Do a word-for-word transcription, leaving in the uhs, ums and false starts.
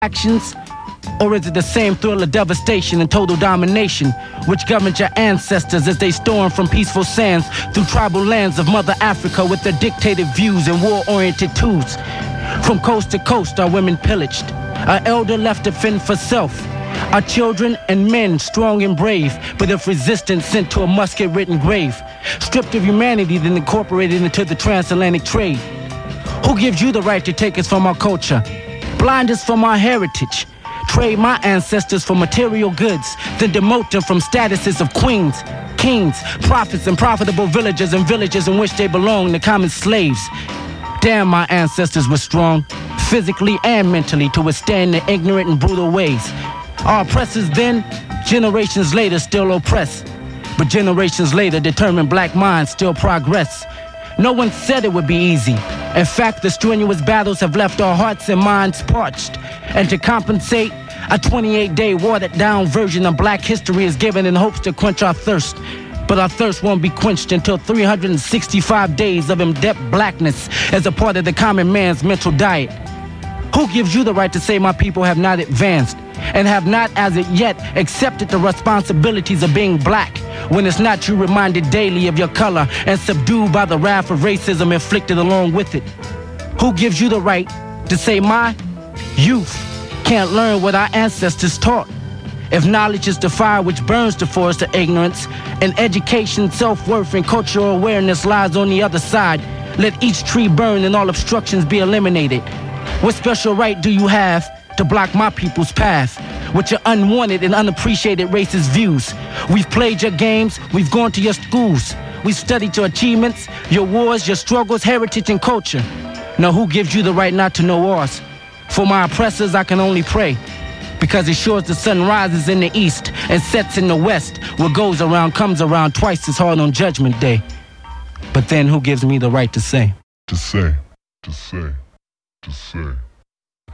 actions? Or is it the same thrill of devastation and total domination which governed your ancestors as they stormed from peaceful sands through tribal lands of Mother Africa with their dictated views and war-oriented tools? From coast to coast our women pillaged, our elder left to fend for self, our children and men strong and brave, but if resistance sent to a musket-ridden grave, stripped of humanity then incorporated into the transatlantic trade. Who gives you the right to take us from our culture, blind us from our heritage, trade my ancestors for material goods, then demote them from statuses of queens, kings, prophets, and profitable villagers and villages in which they belong to common slaves? Damn, my ancestors were strong, physically and mentally, to withstand their ignorant and brutal ways. Our oppressors then, generations later, still oppress. But generations later, determined black minds still progress. No one said it would be easy. In fact, the strenuous battles have left our hearts and minds parched. And to compensate, a twenty-eight day watered-down version of black history is given in hopes to quench our thirst. But our thirst won't be quenched until three hundred sixty-five days of in-depth blackness as a part of the common man's mental diet. Who gives you the right to say my people have not advanced and have not as of yet accepted the responsibilities of being black, when it's not you reminded daily of your color and subdued by the wrath of racism inflicted along with it? Who gives you the right to say my youth can't learn what our ancestors taught? If knowledge is the fire which burns the forest of ignorance, and education, self-worth, and cultural awareness lies on the other side, let each tree burn and all obstructions be eliminated. What special right do you have to block my people's path with your unwanted and unappreciated racist views? We've played your games, we've gone to your schools, we've studied your achievements, your wars, your struggles, heritage, and culture. Now who gives you the right not to know ours? For my oppressors I can only pray, because it sure as the sun rises in the east and sets in the west, what goes around comes around twice as hard on Judgment Day. But then who gives me the right to say? To say, to say, to say.